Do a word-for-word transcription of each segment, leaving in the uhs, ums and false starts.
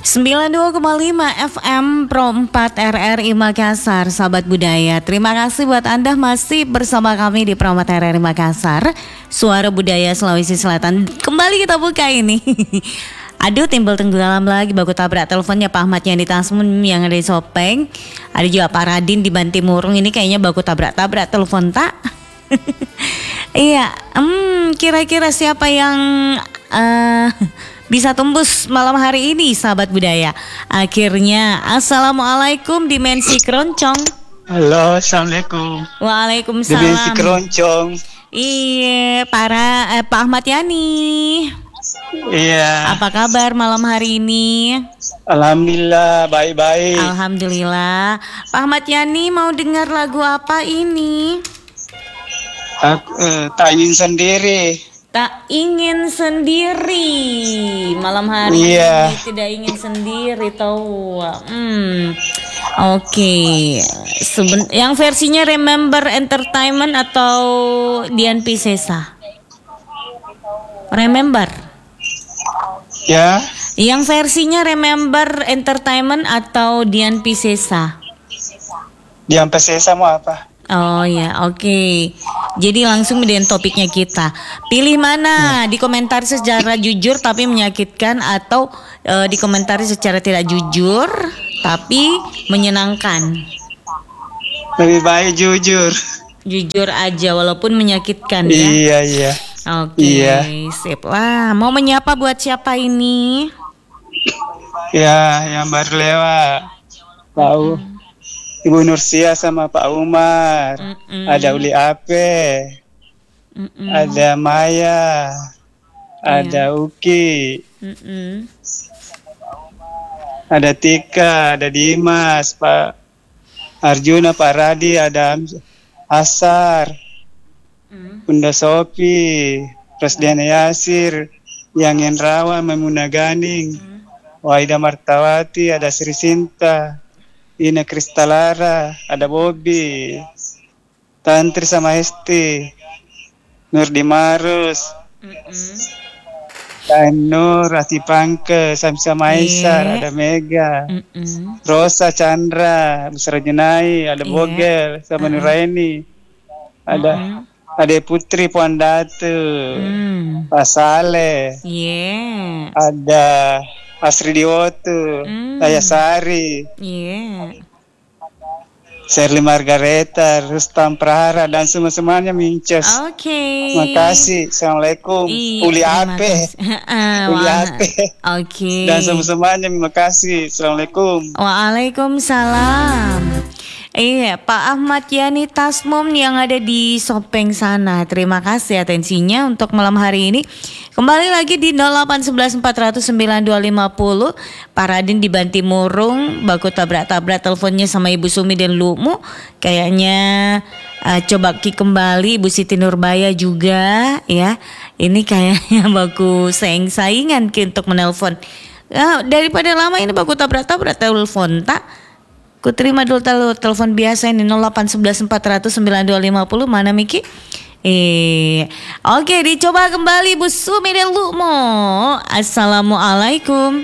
sembilan puluh dua koma lima F M Pro empat R R I Makassar, sahabat budaya. Terima kasih buat Anda masih bersama kami di Pro empat R R I Makassar, Suara Budaya Sulawesi Selatan. Kembali kita buka ini. Aduh, timbul tenggelam lagi, baku tabrak teleponnya Pak Ahmad yang di Tasmun yang ada di Sopeng. Ada juga Pak Radin di Bantimurung, ini kayaknya baku tabrak-tabrak telepon tak? Iya, hmm, kira-kira siapa yang uh, bisa tembus malam hari ini, sahabat budaya? Akhirnya, Assalamualaikum Dimensi Keroncong. Halo, Assalamualaikum. Waalaikumsalam. Dimensi Keroncong. Iya, para eh, Pak Ahmad Yani. Iya. Apa kabar malam hari ini? Alhamdulillah, baik-baik. Alhamdulillah. Pak Ahmad Yani mau dengar lagu apa ini? Aku eh, tak ingin sendiri. Tak ingin sendiri. Malam hari Iya. ini tidak ingin sendiri, tahu. Hmm. Oke. Okay. Seben- yang versinya Remember Entertainment atau Dian Piscesa? Remember. Ya. Yang versinya Remember Entertainment atau Dian Piscesa? Dian Piscesa mau apa? Oh ya, oke. Okay. Jadi langsung dengan topiknya kita. Pilih mana? Ya. Dikomentari secara jujur tapi menyakitkan, atau e, dikomentari secara tidak jujur tapi menyenangkan? Lebih baik jujur. Jujur aja walaupun menyakitkan ya. Iya, iya. Oke, okay, iya. Sip lah. Mau menyapa buat siapa ini? Ya, yang baru lewat. Tahu. Hmm. Ibu Nursia sama Pak Umar. Mm-mm. Ada Uli Ape. Mm-mm. Ada Maya. Yeah. Ada Uki. Mm-mm. Ada Tika, ada Dimas, Pak Arjuna, Pak Radi, ada Asar. Mm. Bunda Sopi, Presiden Yasir, Yang Enrawan, Memuna Ganing, mm. Waida Martawati, ada Sri Sinta, Ina Kristalara, ada Bobby, Tantri sama Hesti, Nurdi Marus, dan Nur, Ati Pangke, Samsa Maisar, yeah. Ada Mega, Mm-mm. Rosa Chandra, Busra Junai, ada yeah. Bogel, sama uh-uh. Nuraini, ada uh-uh. ada Putri Puan Datu, mm. Pak Saleh, yeah. Ada Asri Diotu, mm. Ayah Sari, yeah. Sherly Margareta, Rustam Prahara, dan semua-semuanya Minces. Oke. Okay. Terima kasih. Assalamualaikum. Iya, Uli Ape. Uli Ape. Oke. Okay. Dan semua-semuanya terima kasih. Assalamualaikum. Waalaikumsalam. Iya, Pak Ahmad Yani Tasmum yang ada di Sopeng sana. Terima kasih atensinya untuk malam hari ini. Kembali lagi di nol delapan satu satu empat nol nol sembilan dua lima nol. Pak Radin di Bantimurung, baku tabrak-tabrak teleponnya sama Ibu Sumi dan Lumu. Kayaknya uh, coba ki kembali Ibu Siti Nurbaya juga ya. Ini kayaknya baku saing-saingan ki untuk menelpon. Uh, daripada lama ini baku tabrak-tabrak telepon tak. Ku terima dulu tel- telepon biasa ini nol delapan satu satu empat nol nol sembilan dua lima nol. Mana Miki? Eh, oke, dicoba kembali Bu Sumi dan Lumo. Assalamualaikum.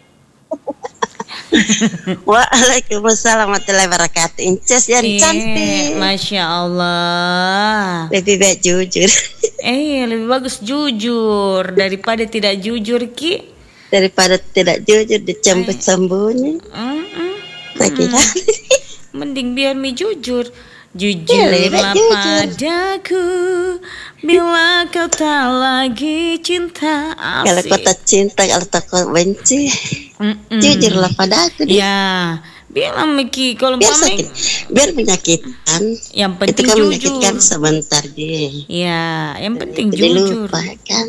Waalaikumsalam warahmatullahi wabarakatuh. Inces yang eh, cantik. Masya Allah. Lebih baik jujur. Eh, lebih bagus jujur daripada tidak jujur ki. Daripada tidak jujur dicambuk sembunyi. Mm-mm. Hmm. Mending biar mi jujur. Jujurlah padaku bila kau tak lagi cinta. Asik. Kalau kau tak cinta, kalau tak kau benci, Mm-mm. jujurlah padaku. Ya, bilang Miki kalau biar sakit, biar menyakitkan. Yang penting itu kan jujur. Menyakitkan sebentar dia. Ya, yang penting Jadi jujur. Lupa, kan?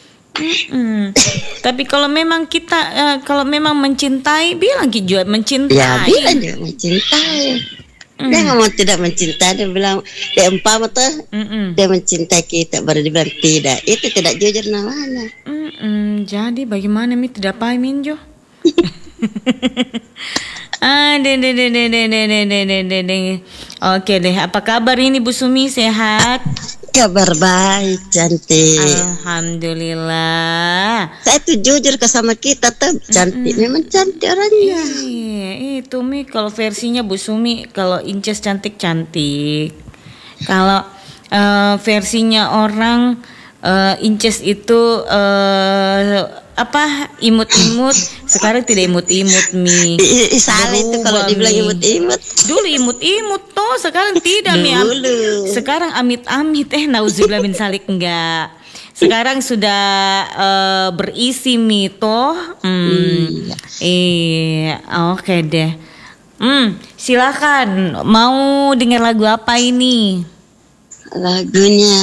Tapi kalau memang kita uh, kalau memang mencintai, bilang juga mencintai. Ya, bilang juga mencintai. Mm. Dia ngomong tidak mencintai, dia bilang dia empama tuh dia mencintai kita, baru dia bilang tidak. Itu tidak jujur namanya. Mm-mm. Jadi bagaimana mi tidak paham Jo? Ah, deh, deh, deh, deh, deh, deh, deh, deh, deh, deh. Oke deh, apa kabar ini Bu Sumi, sehat? Kabar baik, cantik. Alhamdulillah. Saya tuh jujur ke sama kita tuh cantik, mm-mm. memang cantik orangnya. Iya, itu Mi kalau versinya Bu Sumi, kalau Inces cantik-cantik. Kalau uh, versinya orang uh, Inces itu uh, apa imut-imut, sekarang tidak imut-imut Mi. Salah itu kalau dibilang imut-imut. Dulu imut-imut toh, sekarang tidak Mi. Dulu. Sekarang amit-amit eh nauzubillah min salik enggak. Sekarang sudah uh, berisi Mi toh. Hmm. Iya, oke okay deh. Hmm, silakan. Mau dengar lagu apa ini? Lagunya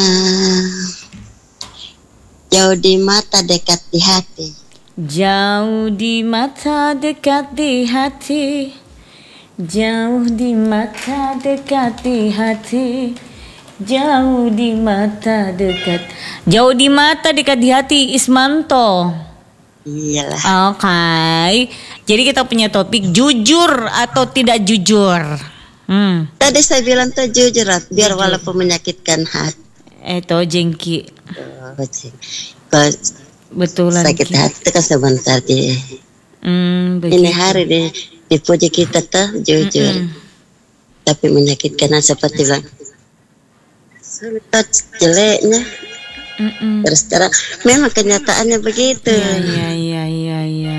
Jauh di mata dekat di hati. Jauh di mata dekat di hati. Jauh di mata dekat di hati. Jauh di mata dekat. Jauh di mata dekat di hati Ismanto. Iyalah. Oke. Okay. Jadi kita punya topik jujur atau tidak jujur. Hmm. Tadi saya bilang tuh jujur, biar jujur. Walaupun menyakitkan hati. Itu jengki. Oh, kalau betulan sakit ki. Hati kan sebentar di. Hmm, ini hari di dipuji kita tuh jujur. Mm-mm. Tapi menyakitkan seperti bilang. Sulit jeleknya. Mm-mm. Terus terang memang kenyataannya begitu. Iya iya iya iya.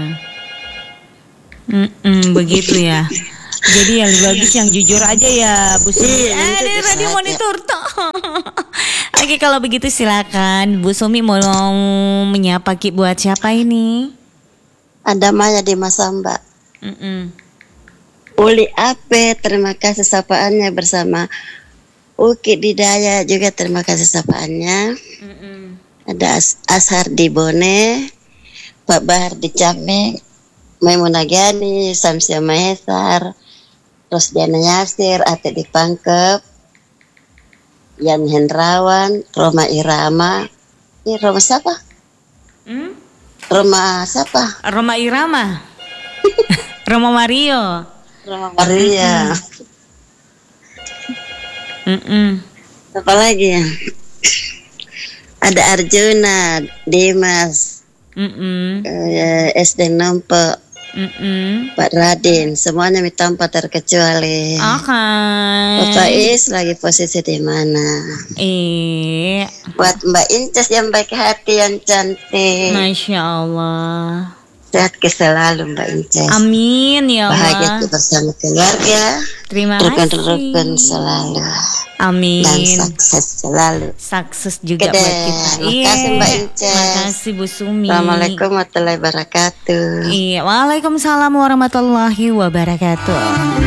Mm-mm, begitu ya. Jadi yang bagus yang jujur aja ya Bu Sumi. Iya, eh dari radio monitor toh. Oke kalau begitu silakan Bu Sumi mau menyapa Ki buat siapa ini? Ada Maya di Masamba. Mm-mm. Uli Ape terima kasih sapaannya bersama Uki Didaya juga terima kasih sapaannya. Mm-mm. Ada As- Ashar di Bone, Pak Bahar di Cameng, Maimunah Gani, Samsia Mahesar, Rosdiana Yasir, Ate di Pangkep, Yan Hendrawan, Roma Irama. Ini Roma siapa? Hmm? Roma siapa? Roma Irama. Roma Mario. Roma Maria. Mm-mm. Apa lagi ya? Ada Arjuna, Dimas, uh, S D Nompo, Mm-mm. Pak Radin, semuanya tanpa terkecuali. Oke. Okay. Bapak Is lagi posisi di mana? Iya. Buat Mbak Inces yang baik hati, yang cantik. Masya Allah. Sehat ke selalu Mbak Inces. Amin ya Allah. Bahagia bersama keluarga. Terima kasih. Rukun-rukun selalu. Amin. Dan sukses selalu. Sukses juga Kede. buat kita. Iya. Makasih Mbak Inces. Makasih Bu Sumi. Assalamualaikum warahmatullahi wabarakatuh. Iya. Waalaikumsalam warahmatullahi wabarakatuh.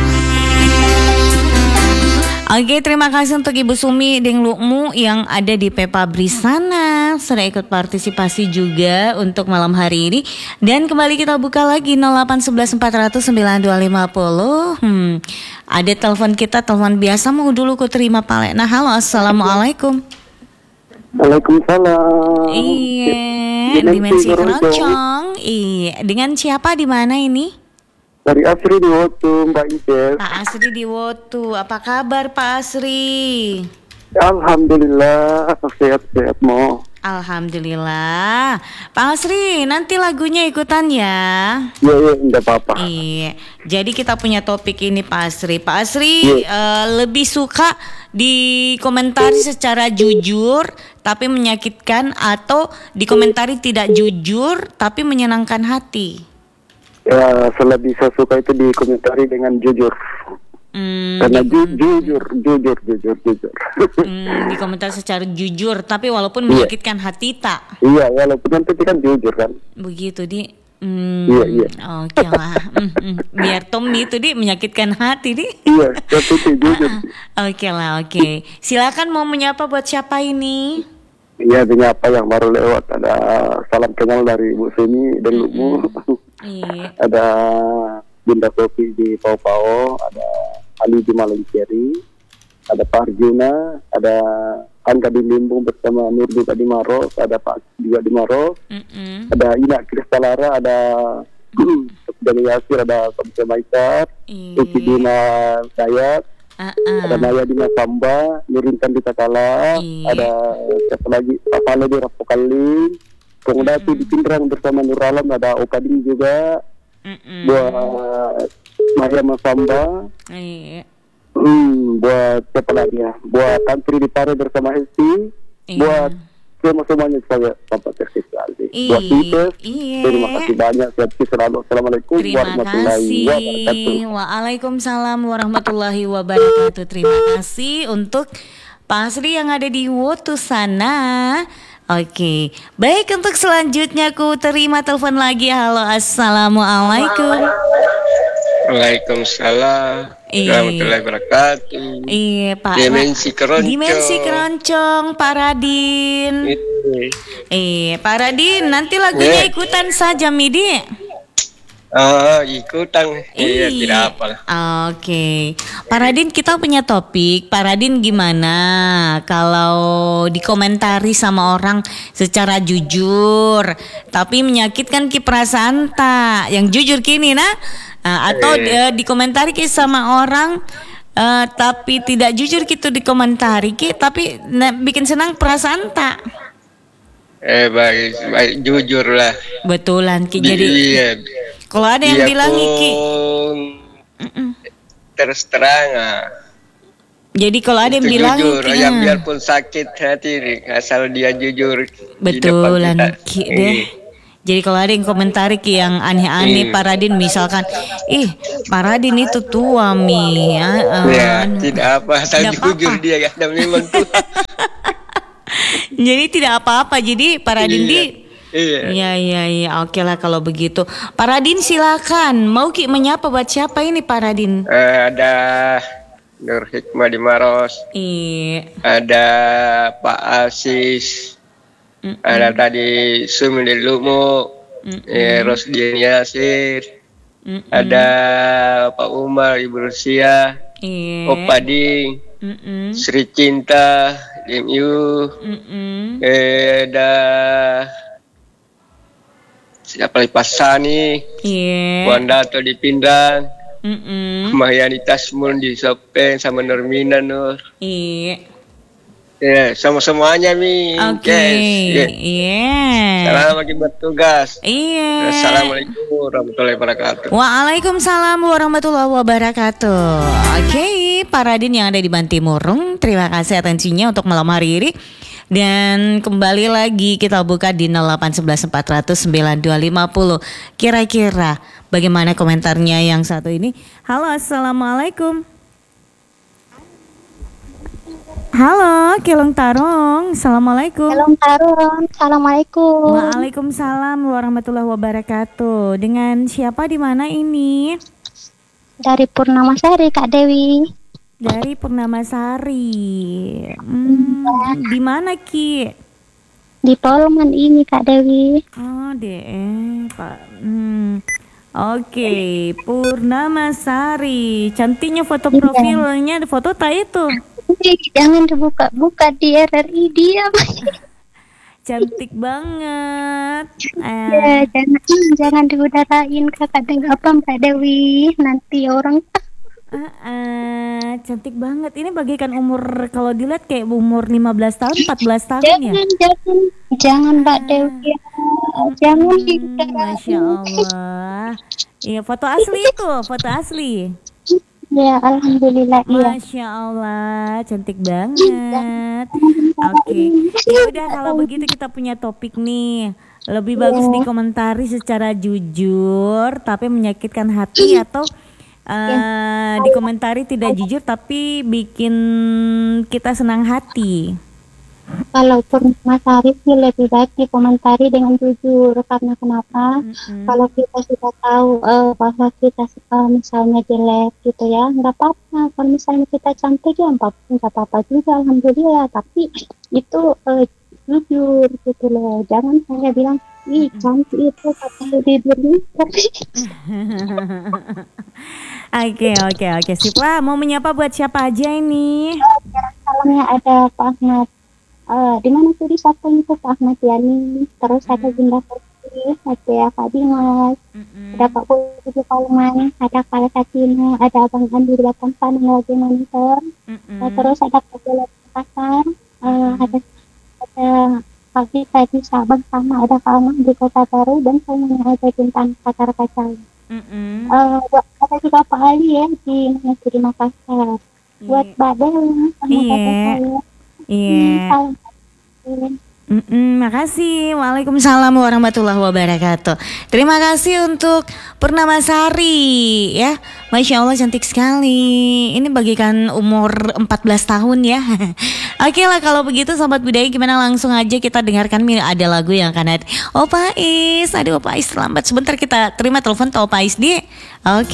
Oke, terima kasih untuk Ibu Sumi Deng Lukmu yang ada di Pepabri sana. Sudah ikut partisipasi juga untuk malam hari ini. Dan kembali kita buka lagi nol delapan satu satu empat nol nol sembilan dua lima nol. Hmm, ada telepon kita, telepon biasa mau dulu ku terima Pak. Nah, halo, assalamualaikum. Waalaikumsalam. Iya, Dimensi Keroncong. Iya, dengan siapa di mana ini? Dari Asri di Wotu, Mbak Inces. Pak Asri di Wotu, apa kabar Pak Asri? Alhamdulillah, sehat-sehat mo. Alhamdulillah. Pak Asri, nanti lagunya ikutan ya. Iya, iya, enggak apa-apa. Iya. Jadi kita punya topik ini Pak Asri. Pak Asri uh, lebih suka dikomentari secara jujur tapi menyakitkan atau dikomentari tidak jujur tapi menyenangkan hati? Ya, selebih saya suka itu dikomentari dengan jujur. Hmm, Karena ju- jujur, jujur, jujur, jujur. Hmm, dikomentari secara jujur, tapi walaupun menyakitkan yeah. hati tak. Iya, walaupun nanti kan jujur kan. Begitu di. Hmm, iya, iya. Oke okay lah. mm, mm. Biar Tom itu di menyakitkan hati di. Iya, tapi jujur. Oke okay lah, oke. Okay. Silakan mau menyapa buat siapa ini? Iya, menyapa yang baru lewat. Ada salam kenal dari Ibu Sumi dan Lukmu. Iya. Ada Bunda Sofi di Pau-Pau, ada Ali di Malengkeri, ada Pak Arjuna, ada Angga di Limbung bersama Nur juga di Maros, ada Pak juga di Maros, mm-hmm. ada Ina Kristalara, ada Dani Yasir, ada Samsia Maisar, Uki Dina Dayat, Uh-uh. Ada Maya di Masamba, Nurintan di Takala, Iya. ada siapa lagi? Papale di Rapokaling, kemudian Mm-mm. di Pindrang bersama Nuralam, ada Okading juga, Mm-mm. buat Maya Masamba, Iya. hmm, buat siapa lagi ya? Buat Tantri di Pare bersama Hesti, Iya. buat semua semuanya saya Bapak terkisah. Iya. Buat Titus, Iya. terima kasih banyak. Sehat selalu. Assalamualaikum Terima warahmatullahi kasih. wabarakatuh. Waalaikumsalam warahmatullahi wabarakatuh. Terima kasih untuk Pak Asri yang ada di Wotu sana. Oke, baik, untuk selanjutnya aku terima telepon lagi. Halo, assalamualaikum. Waalaikumsalam warahmatullahi wabarakatuh. Iya, Pak. Dimensi keroncong. Dimensi keroncong, Pak Radin. Itu. Eh, Pak Radin, nanti lagunya Ya. ikutan saja, Midi. Oh, ikutan. Iya, tidak apa lah. Oke, Pak Radin, kita punya topik. Pak Radin, gimana kalau dikomentari sama orang secara jujur, tapi menyakitkan ki perasaan tak? Yang jujur kini, nah, Ah, atau Eh. eh, dikomentari ki sama orang, eh, tapi tidak jujur gitu dikomentari ki, tapi nah, bikin senang perasaan tak? Eh, baik, baik, jujur lah. Betulan ki. Di- Jadi iya, kalau ada yang dia bilang ki, pun terus terang. ah. jadi kalau ada yang Itu bilang jujur, ki, ya ah, biarpun sakit hati, asal dia jujur. di betulan depan kita. ki deh. Iya. Jadi kalau ada yang komentari ki yang aneh-aneh, Hmm. Pak Radin misalkan, ih Pak Radin itu tua mi, ya, Ya, anu. tidak apa, asal Tidak jujur apa-apa. dia ya, dan memang tuh. Jadi tidak apa-apa. Jadi Pak Radin Iya. di, Iya. iya iya iya, oke lah kalau begitu. Pak Radin silakan, mau ki menyapa buat siapa ini Pak Radin? Eh, ada Nur Hikmah di Maros, Iya. ada Pak Asis, Mm-mm. ada tadi Sumi di Lumo, Mm-mm. eh, Rosdian Yasir, Mm-mm. ada Pak Umar Ibu Rusia, Iya. Opa Ding, Mm-mm. Sri Cinta, D M U, Mm-mm. eh, ada siapa lagi Pasani, Iya. Wandato di Pindang, Mm-mm. Mahyani Tasmun di Sopeng sama Nurmina Nur. Iya. Ya, sama semuanya Mi. Oke. Yes. Ya. Iya. Salam lagi bertugas. Iya. Assalamualaikum warahmatullahi wabarakatuh. Waalaikumsalam warahmatullahi wabarakatuh. Oke, Pak Radin yang ada di Bantimurung, terima kasih atensinya untuk malam hari ini. Dan kembali lagi kita buka di nol delapan satu satu empat nol nol sembilan dua lima nol. Kira-kira bagaimana komentarnya yang satu ini? Halo, assalamualaikum. Halo, Kilung Tarong. Assalamualaikum. Halo Tarun, assalamualaikum. Waalaikumsalam warahmatullahi wabarakatuh. Dengan siapa di mana ini? Dari Purnamasari, Kak Dewi. Dari Purnamasari. Hmm, di mana Ki? Di Polman ini, Kak Dewi. Oh, deh, Pak. Hmm. Oke, Purnamasari. Cantiknya foto profilnya, foto tak itu? Ih, jangan dibuka-buka di R R I dia. Cantik banget. Eh, Ya, jangan jangan diudarain Kakak Dewi apa Mbak Dewi. Nanti orang ah, ah, cantik banget. Ini bagaikan umur, kalau dilihat kayak umur lima belas tahun, empat belas tahun ya. jangan jangan jangan Mbak Dewi. Jangan Hmm, diudarain. Masya Allah. Iya, foto asli itu, foto asli. Ya, alhamdulillah iya. Masya Allah, cantik banget. Oke, ya udah kalau begitu kita punya topik nih. Lebih bagus dikomentari secara jujur tapi menyakitkan hati, atau eh, dikomentari tidak jujur tapi bikin kita senang hati. Kalau Purnamasari sih lebih baik dikomentari dengan jujur, karena kenapa? Mm-mm. Kalau kita sudah tahu eh, bahwa kita eh, misalnya jelek gitu ya, nggak apa-apa. Kalau misalnya kita cantik ya nggak nggak apa-apa juga, alhamdulillah. Tapi itu eh, jujur gitu loh. Jangan hanya bilang ih cantik itu kata bibirnya, tapi Oke oke oke sip lah. Mau menyapa buat siapa aja ini? salamnya ada Pak Ahmad. Eh, di mana tuh di Sapeng itu Pak Ahmad Yani. Terus ada Bunda Perti, ada Kak Dimas, Mm-mm. ada Pak Putri Palungan, ada Kak Sakina, ada Abang Andi di belakang sana yang lagi monitor. Mm-mm. Nah, terus ada Kak Bella di pasar, eh, ada ada Kak Vita di Sabang, sama ada Kak Amang di Kota Baru, dan semuanya ada tentang Pacar Kacal. Mm-mm. Eh, buat ada juga Pak Ali ya di Negeri Makassar. Buat Iya. Badel sama Iya. kakak saya. Iya. Hmm, salam. Mm-mm, makasih. Waalaikumsalam warahmatullahi wabarakatuh. Terima kasih untuk Purnamasari ya. Masya Allah cantik sekali. Ini bagikan umur empat belas tahun ya. Oke lah kalau begitu Sobat Budaya, gimana langsung aja kita dengarkan nih, ada lagu yang akan ada. Opa Is, aduh Opa Is terlambat sebentar, kita terima telepon Opa Is dia. Oke.